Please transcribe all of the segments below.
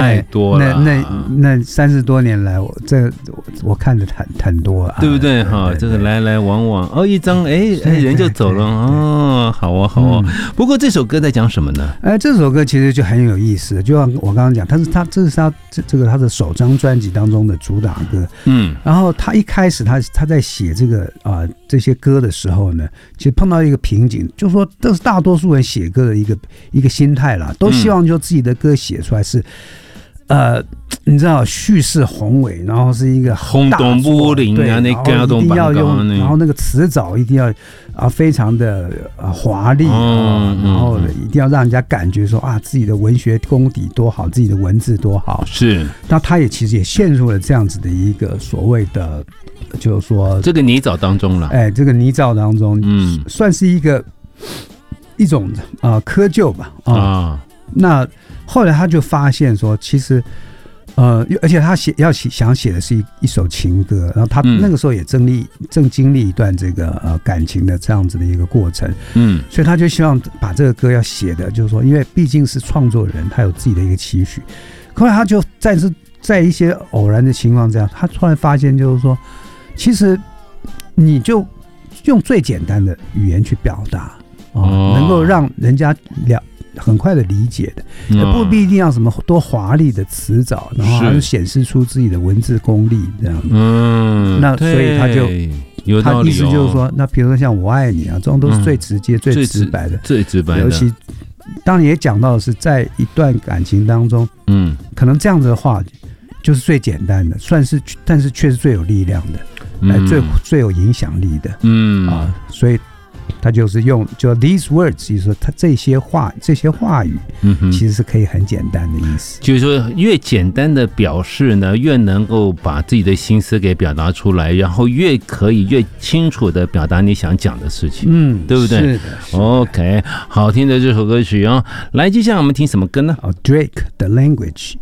太多了。 那30多年来，我看的很多啊， 对不对哈？这个来来往往一张人就走了哦，好哦好哦。不过这首歌在讲什么呢？ 这首歌其实就很有意思，就像我刚刚讲，这是他的首张专辑当中的主打歌。然后他一开始他在写这些歌的时候呢，其实碰到一个瓶颈，就是说这是大多数人写歌的一个心态啦，都希望就自己的歌写出来是你知道叙事宏伟，然后是一个轰动武林啊，那个一定要用，然后那个词藻一定要非常的华丽，然后一定要让人家感觉说自己的文学功底多好，自己的文字多好。是，那他也其实也陷入了这样子的一个所谓的，就是说这个泥沼当中了。 这个泥沼当中，算是一种窠臼吧。那后来他就发现说，其实而且他想写的是一首情歌，然后他那个时候也正经历一段这个感情的这样子的一个过程，所以他就希望把这个歌要写的，就是说，因为毕竟是创作人，他有自己的一个期许。后来他就在一些偶然的情况这样，他突然发现，就是说，其实你就用最简单的语言去表达能够让人家很快的理解的，也不必一定要什么多华丽的词藻，然后还是显示出自己的文字功力这样。那所以他就他意思就是说，那比如说像我爱你啊，这种都是最直接、最直白的，尤其当然也讲到的是在一段感情当中，可能这样子的话就是最简单的，算是，但是却是最有力量的，最有影响力的，所以。他就是用就 these words， 就是说他这些话语，其实是可以很简单的意思。 就是说，越简单的表示呢，越能够把自己的心思给表达出来，然后越可以越清楚的表达你想讲的事情，对不对？ 是的。 OK， 好听的这首歌曲哦。来，接下来我们听什么歌呢 ？Drake 的 Language。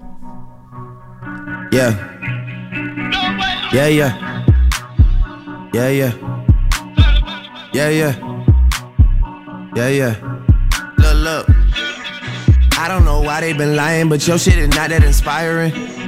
Yeah. Yeah, yeah. Yeah, yeah. Yeah, yeah. Yeah, yeah. Look. I don't know why they been lying, but your shit is not that inspiring.